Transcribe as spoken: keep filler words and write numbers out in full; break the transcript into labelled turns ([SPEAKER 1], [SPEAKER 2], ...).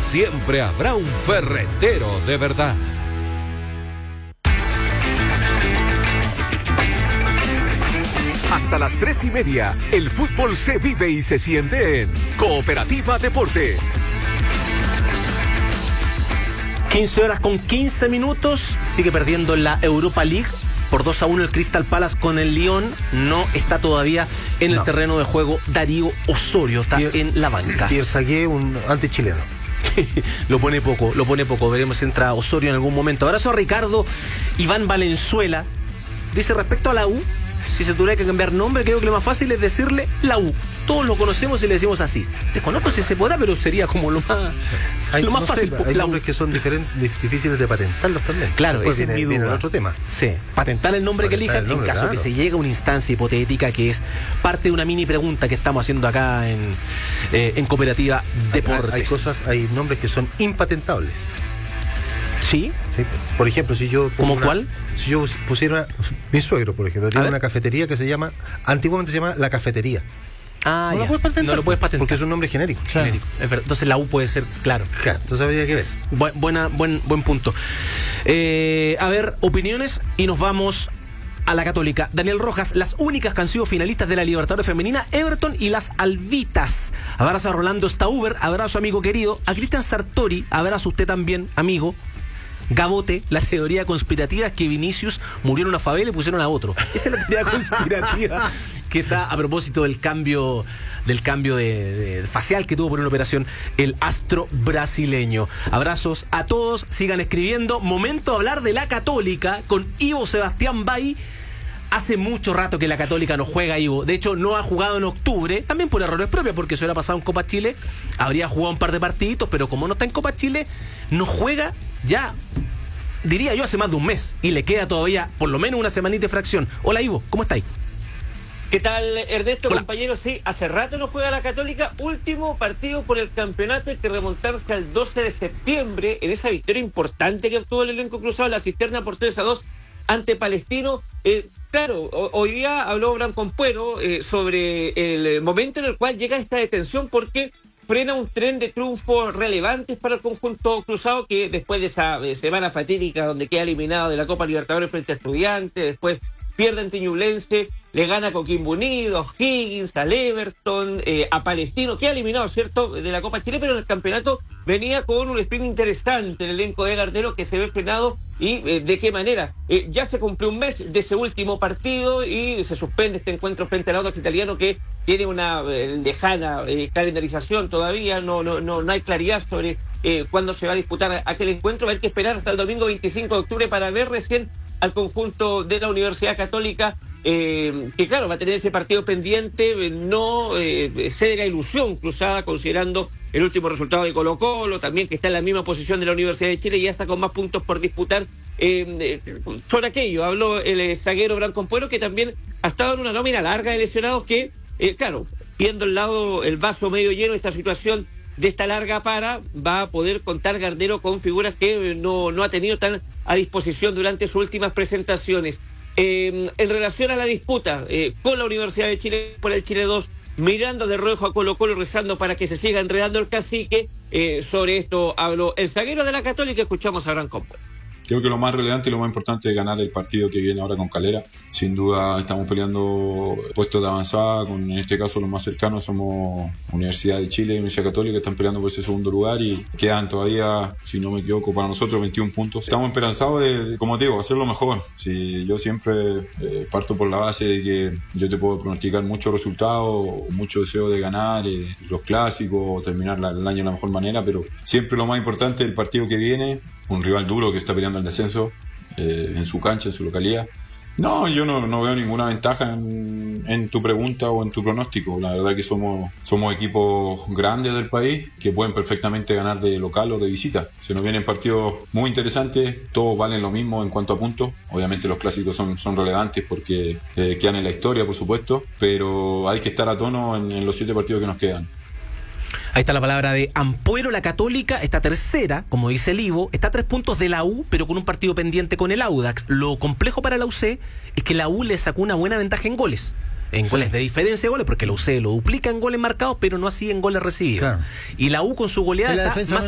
[SPEAKER 1] siempre habrá un ferretero de verdad. Hasta las tres y media, el fútbol se vive y se siente en Cooperativa Deportes.
[SPEAKER 2] quince horas con quince minutos, sigue perdiendo en la Europa League por dos a uno el Crystal Palace con el Lyon. No está todavía en el no. terreno de juego Darío Osorio, está y, en la banca.
[SPEAKER 3] Y el Sagué, un antichileno.
[SPEAKER 2] Lo pone poco, lo pone poco. Veremos si entra Osorio en algún momento. Abrazo a Ricardo Iván Valenzuela. Dice respecto a la U, si se tuviera que cambiar nombre, creo que lo más fácil es decirle la U. Todos lo conocemos y le decimos así. Desconozco si se podrá, pero sería como lo más, sí. hay,
[SPEAKER 3] lo
[SPEAKER 2] más
[SPEAKER 3] no
[SPEAKER 2] fácil.
[SPEAKER 3] Sé, hay nombres que son diferentes, difíciles de patentarlos también.
[SPEAKER 2] Claro,
[SPEAKER 3] Después
[SPEAKER 2] ese
[SPEAKER 3] viene,
[SPEAKER 2] es mi duda.
[SPEAKER 3] Viene otro tema.
[SPEAKER 2] Sí, patentar el nombre patentar que elijan nombre, en caso claro. que se llegue a una instancia hipotética que es parte de una mini pregunta que estamos haciendo acá en, eh, en Cooperativa Deportes.
[SPEAKER 3] Hay, hay cosas, hay nombres que son impatentables.
[SPEAKER 2] ¿Sí?
[SPEAKER 3] Sí. Por ejemplo, si yo...
[SPEAKER 2] ¿Cómo
[SPEAKER 3] una,
[SPEAKER 2] cuál?
[SPEAKER 3] Si yo pusiera... Mi suegro, por ejemplo, tiene una cafetería que se llama... Antiguamente se llama La Cafetería.
[SPEAKER 2] Ah,
[SPEAKER 3] no
[SPEAKER 2] ya.
[SPEAKER 3] lo puedes patentar.
[SPEAKER 2] No lo puedes patentar.
[SPEAKER 3] Porque es un nombre genérico.
[SPEAKER 2] Claro. genérico. Es verdad. Entonces la U puede ser, claro.
[SPEAKER 3] Claro, entonces habría que ver.
[SPEAKER 2] Bu- buena, buen, buen punto. Eh, a ver, opiniones y nos vamos a la Católica. Daniel Rojas, las únicas que han sido finalistas de la Libertadores Femenina, Everton y las Albitas. Abrazo a Rolando Stauber, abrazo amigo querido. A Cristian Sartori, abrazo usted también, amigo. Gabote, la teoría conspirativa es que Vinicius murió en una favela y pusieron a otro. Esa es la teoría conspirativa que está a propósito del cambio del cambio de, de facial que tuvo por una operación el astro brasileño. Abrazos a todos, sigan escribiendo. Momento de hablar de la Católica con Ivo Sebastián Bay. Hace mucho rato que la Católica no juega, Ivo. De hecho, no ha jugado en octubre, también por errores propios, porque se hubiera pasado en Copa Chile. Habría jugado un par de partiditos, pero como no está en Copa Chile, no juega ya, diría yo, hace más de un mes. Y le queda todavía por lo menos una semanita de fracción. Hola, Ivo, ¿cómo estáis?
[SPEAKER 4] ¿Qué tal, Ernesto,
[SPEAKER 2] Hola.
[SPEAKER 4] compañeros? Sí, hace rato no juega la Católica. Último partido por el campeonato, hay que remontarse al doce de septiembre, en esa victoria importante que obtuvo el elenco cruzado, la Cisterna por tres a dos ante Palestino. Eh, Claro, hoy día habló Bran Compuero eh, sobre el momento en el cual llega esta detención porque frena un tren de triunfos relevantes para el conjunto cruzado que después de esa eh, semana fatídica donde queda eliminado de la Copa Libertadores frente a Estudiantes, después pierde ante Ñublense, le gana a Coquimbo Unido, a Higgins, al Everton, eh, a Palestino, que ha eliminado, ¿cierto?, de la Copa Chile, pero en el campeonato venía con un sprint interesante el elenco de Gardero que se ve frenado. ¿Y eh, de qué manera? Eh, ya se cumplió un mes de ese último partido y se suspende este encuentro frente al Audax Italiano que tiene una eh, lejana eh, calendarización todavía, no, no, no, no hay claridad sobre eh, cuándo se va a disputar aquel encuentro. Hay que esperar hasta el domingo veinticinco de octubre para ver recién al conjunto de la Universidad Católica, eh, que claro, va a tener ese partido pendiente, eh, no eh, cede la ilusión cruzada considerando el último resultado de Colo Colo, también que está en la misma posición de la Universidad de Chile y ya está con más puntos por disputar. Eh, eh, sobre aquello habló el eh, zaguero Bran Compuero, que también ha estado en una nómina larga de lesionados que, eh, claro, viendo el lado, el vaso medio lleno de esta situación de esta larga para, va a poder contar Gardero con figuras que eh, no, no ha tenido tan a disposición durante sus últimas presentaciones. Eh, en relación a la disputa eh, con la Universidad de Chile por el Chile dos, mirando de rojo a Colo Colo, rezando para que se siga enredando el cacique, eh, sobre esto habló el zaguero de la Católica. Escuchamos a Bran Compuero.
[SPEAKER 5] Creo que lo más relevante y lo más importante es ganar el partido que viene ahora con Calera. Sin duda estamos peleando puestos de avanzada, con en este caso los más cercanos somos Universidad de Chile y Universidad Católica, que están peleando por ese segundo lugar y quedan todavía, si no me equivoco, para nosotros veintiún puntos. Estamos esperanzados de, como te digo, hacerlo mejor. Si yo siempre eh, parto por la base de que yo te puedo pronosticar muchos resultados, mucho deseo de ganar eh, los clásicos, terminar la, el año de la mejor manera, pero siempre lo más importante es el partido que viene. Un rival duro que está peleando el descenso eh, en su cancha, en su localidad. No, yo no, no veo ninguna ventaja en, en tu pregunta o en tu pronóstico. La verdad que somos, somos equipos grandes del país que pueden perfectamente ganar de local o de visita. Se nos vienen partidos muy interesantes, todos valen lo mismo en cuanto a puntos. Obviamente los clásicos son, son relevantes porque eh, quedan en la historia, por supuesto, pero hay que estar a tono en, en los siete partidos que nos quedan.
[SPEAKER 2] Ahí está la palabra de Ampuero. La Católica está tercera, como dice el Ivo, está a tres puntos de la U, pero con un partido pendiente con el Audax. Lo complejo para la U C es que la U le sacó una buena ventaja en goles. En sí. goles de diferencia de goles, porque la U C lo duplica en goles marcados, pero no así en goles recibidos. Claro. Y la U con su goleada está más